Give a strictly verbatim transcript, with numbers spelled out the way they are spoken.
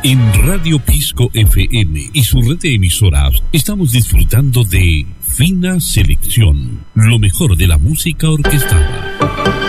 En Radio Pisco F M y su red de emisoras estamos disfrutando de Fina Selección, lo mejor de la música orquestada.